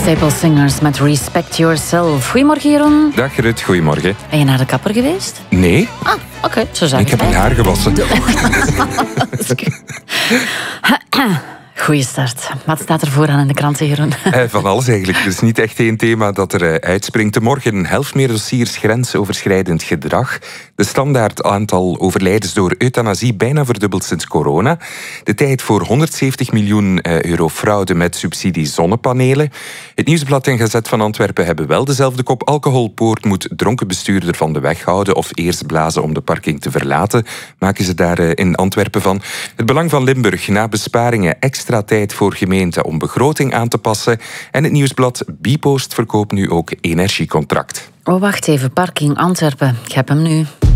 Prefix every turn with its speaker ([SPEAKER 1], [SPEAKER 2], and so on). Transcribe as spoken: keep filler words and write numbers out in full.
[SPEAKER 1] Staple Singers met Respect Yourself. Goedemorgen, Jeroen.
[SPEAKER 2] Dag Rut, goedemorgen.
[SPEAKER 1] Ben je naar de kapper geweest?
[SPEAKER 2] Nee.
[SPEAKER 1] Ah, oké. Okay, zo zijn
[SPEAKER 2] Ik heb mijn haar gewassen.
[SPEAKER 1] Goeie start. Wat staat er vooraan in de kranten, Jeroen?
[SPEAKER 2] Eh, van alles eigenlijk. Er is niet echt één thema dat er eh, uitspringt. Morgen helft meer dossiers grensoverschrijdend gedrag. De standaard aantal overlijdens door euthanasie bijna verdubbeld sinds corona. De tijd voor honderdzeventig miljoen euro fraude met subsidie zonnepanelen. Het Nieuwsblad en Gazet van Antwerpen hebben wel dezelfde kop. Alcoholpoort moet dronken bestuurder van de weg houden of eerst blazen om de parking te verlaten. Maken ze daar in Antwerpen van. Het Belang van Limburg na besparingen extra tijd voor gemeenten om begroting aan te passen. En het Nieuwsblad Bpost verkoopt nu ook energiecontract.
[SPEAKER 1] Oh, wacht even. Parking Antwerpen. Ik heb hem nu.